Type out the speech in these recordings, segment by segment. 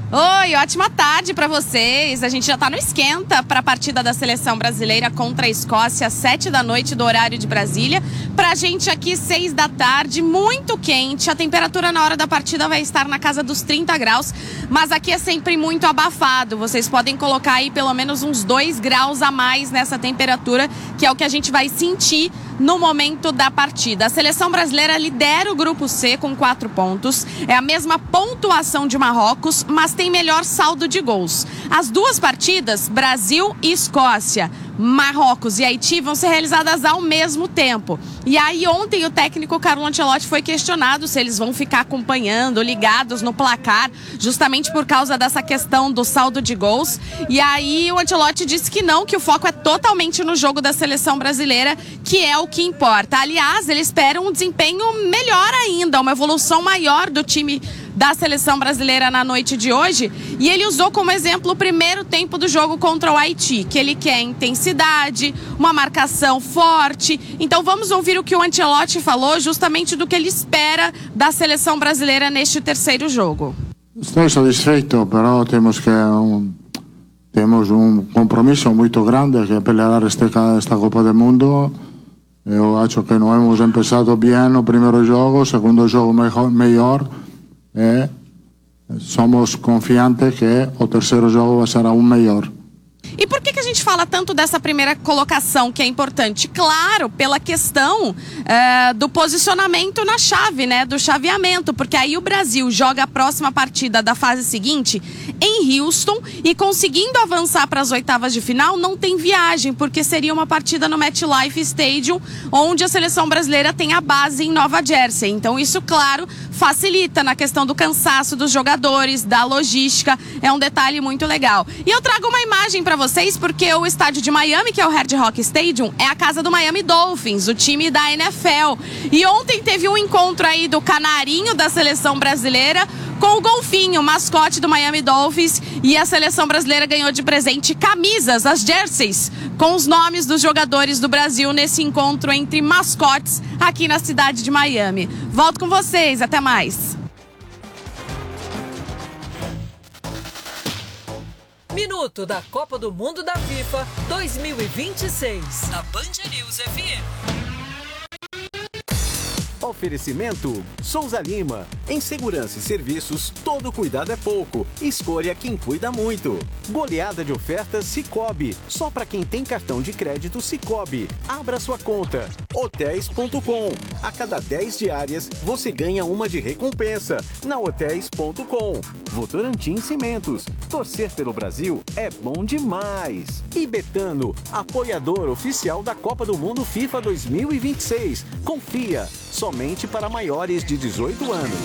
Oi, ótima tarde para vocês. A gente já tá no esquenta para a partida da seleção brasileira contra a Escócia, 7 da noite do horário de Brasília. Pra gente aqui, 6 da tarde, muito quente. A temperatura na hora da partida vai estar na casa dos 30 graus, mas aqui é sempre muito abafado. Vocês podem colocar aí pelo menos uns 2 graus a mais nessa temperatura, que é o que a gente vai sentir no momento da partida. A seleção brasileira lidera o grupo C com 4 pontos. É a mesma pontuação de Marrocos, mas tem melhor saldo de gols. As duas partidas, Brasil e Escócia, Marrocos e Haiti, vão ser realizadas ao mesmo tempo. E aí ontem o técnico Carlo Ancelotti foi questionado se eles vão ficar acompanhando, ligados no placar, justamente por causa dessa questão do saldo de gols. E aí o Ancelotti disse que não, que o foco é totalmente no jogo da seleção brasileira, que é o que importa. Aliás, ele espera um desempenho melhor ainda, uma evolução maior do time da seleção brasileira na noite de hoje, e ele usou como exemplo o primeiro tempo do jogo contra o Haiti, que ele quer intensidade, uma marcação forte. Então vamos ouvir o que o Ancelotti falou justamente do que ele espera da seleção brasileira neste terceiro jogo. Estou satisfeito, però temos um compromisso muito grande que é pelear esta Copa do Mundo. Eu acho que não hemos empezado bem no primeiro jogo, o segundo jogo melhor. Somos confiantes que o terceiro jogo vai ser aún melhor. E por que a gente fala tanto dessa primeira colocação, que é importante? Claro, pela questão do posicionamento na chave, né? Do chaveamento, porque aí o Brasil joga a próxima partida da fase seguinte em Houston e, conseguindo avançar para as oitavas de final, não tem viagem, porque seria uma partida no MetLife Stadium, onde a seleção brasileira tem a base em Nova Jersey. Então isso, claro, facilita na questão do cansaço dos jogadores, da logística. É um detalhe muito legal. E eu trago uma imagem para vocês, porque o estádio de Miami, que é o Hard Rock Stadium, é a casa do Miami Dolphins, o time da NFL. E ontem teve um encontro aí do canarinho da seleção brasileira com o golfinho, mascote do Miami Dolphins, e a seleção brasileira ganhou de presente camisas, as jerseys, com os nomes dos jogadores do Brasil nesse encontro entre mascotes aqui na cidade de Miami. Volto com vocês, até mais. Minuto da Copa do Mundo da FIFA 2026, da Band News FM. Oferecimento Souza Lima. Em segurança e serviços, todo cuidado é pouco. Escolha quem cuida muito. Goleada de ofertas Sicoob. Só para quem tem cartão de crédito Sicoob. Abra sua conta. Hotéis.com. A cada 10 diárias, você ganha uma de recompensa. Na Hotéis.com. Votorantim Cimentos. Torcer pelo Brasil é bom demais. E Betano, apoiador oficial da Copa do Mundo FIFA 2026. Confia. Somente para maiores de 18 anos.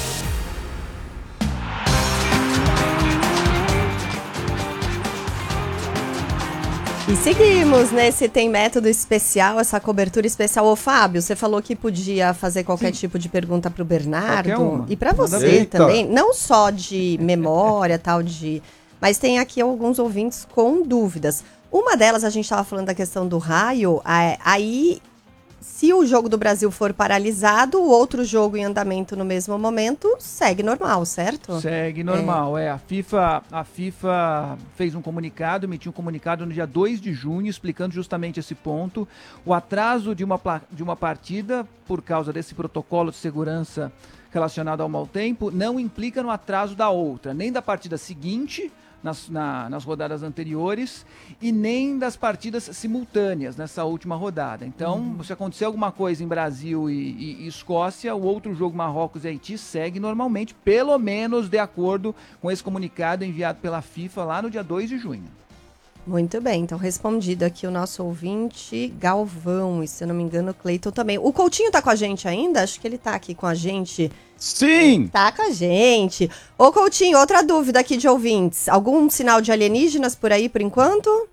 E seguimos nesse Tem Método Especial, essa cobertura especial. Ô Fábio, você falou que podia fazer qualquer tipo de pergunta para o Bernardo e para você também, não só de memória, mas tem aqui alguns ouvintes com dúvidas. Uma delas, a gente estava falando da questão do raio, aí se o jogo do Brasil for paralisado, o outro jogo em andamento no mesmo momento segue normal, certo? Segue normal, A FIFA fez um comunicado, emitiu um comunicado no dia 2 de junho, explicando justamente esse ponto. O atraso de uma partida, por causa desse protocolo de segurança relacionado ao mau tempo, não implica no atraso da outra, nem da partida seguinte, nas rodadas anteriores, e nem das partidas simultâneas nessa última rodada. Então, se acontecer alguma coisa em Brasil e Escócia, o outro jogo, Marrocos e Haiti, segue normalmente, pelo menos de acordo com esse comunicado enviado pela FIFA lá no dia 2 de junho. Muito bem, então respondido aqui o nosso ouvinte Galvão, e se eu não me engano o Cleiton também. O Coutinho tá com a gente ainda? Acho que ele tá aqui com a gente. Sim! Tá com a gente. Ô Coutinho, outra dúvida aqui de ouvintes. Algum sinal de alienígenas por aí por enquanto?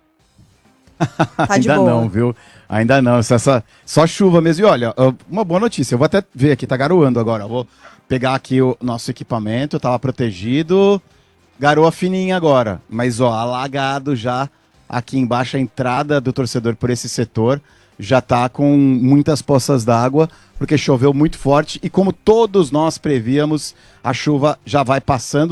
Tá de Ainda boa. não, viu? Ainda não, só chuva mesmo. E olha, uma boa notícia, eu vou até ver aqui, tá garoando agora. Eu vou pegar aqui o nosso equipamento, tava protegido. Garoa fininha agora, mas alagado já aqui embaixo, a entrada do torcedor por esse setor já tá com muitas poças d'água, porque choveu muito forte e como todos nós prevíamos, a chuva já vai passando.